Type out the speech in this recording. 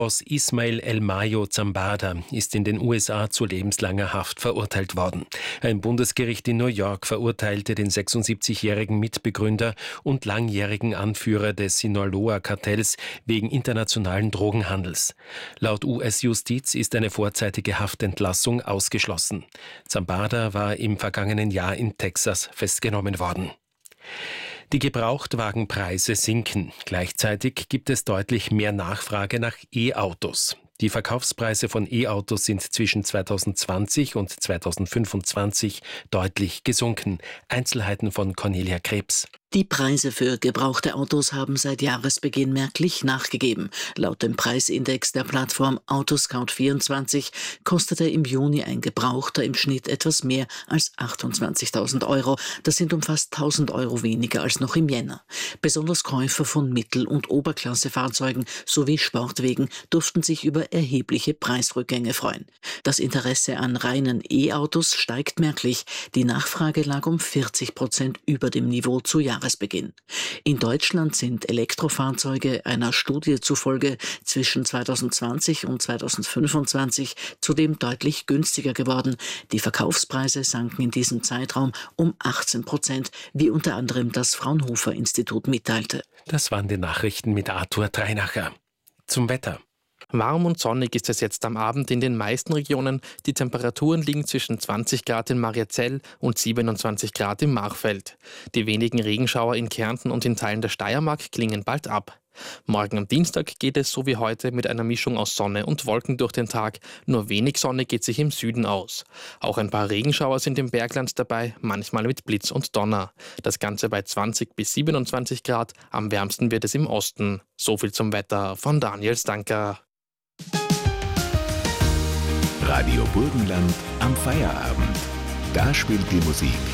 Ismael El Mayo Zambada ist in den USA zu lebenslanger Haft verurteilt worden. Ein Bundesgericht in New York verurteilte den 76-jährigen Mitbegründer und langjährigen Anführer des Sinaloa-Kartells wegen internationalen Drogenhandels. Laut US-Justiz ist eine vorzeitige Haftentlassung ausgeschlossen. Zambada war im vergangenen Jahr in Texas festgenommen worden. Die Gebrauchtwagenpreise sinken. Gleichzeitig gibt es deutlich mehr Nachfrage nach E-Autos. Die Verkaufspreise von E-Autos sind zwischen 2020 und 2025 deutlich gesunken. Einzelheiten von Cornelia Krebs. Die Preise für gebrauchte Autos haben seit Jahresbeginn merklich nachgegeben. Laut dem Preisindex der Plattform Autoscout24 kostete im Juni ein Gebrauchter im Schnitt etwas mehr als 28.000 Euro. Das sind um fast 1.000 Euro weniger als noch im Jänner. Besonders Käufer von Mittel- und Oberklassefahrzeugen sowie Sportwegen durften sich über erhebliche Preisrückgänge freuen. Das Interesse an reinen E-Autos steigt merklich. Die Nachfrage lag um 40% über dem Niveau zu Jahresbeginn. In Deutschland sind Elektrofahrzeuge einer Studie zufolge zwischen 2020 und 2025 zudem deutlich günstiger geworden. Die Verkaufspreise sanken in diesem Zeitraum um 18%, wie unter anderem das Fraunhofer-Institut mitteilte. Das waren die Nachrichten mit Arthur Dreinacher. Zum Wetter. Warm und sonnig ist es jetzt am Abend in den meisten Regionen. Die Temperaturen liegen zwischen 20 Grad in Mariazell und 27 Grad im Machfeld. Die wenigen Regenschauer in Kärnten und in Teilen der Steiermark klingen bald ab. Morgen am Dienstag geht es so wie heute mit einer Mischung aus Sonne und Wolken durch den Tag. Nur wenig Sonne geht sich im Süden aus. Auch ein paar Regenschauer sind im Bergland dabei, manchmal mit Blitz und Donner. Das Ganze bei 20 bis 27 Grad. Am wärmsten wird es im Osten. So viel zum Wetter von Daniel Stanker. Radio Burgenland am Feierabend. Da spielt die Musik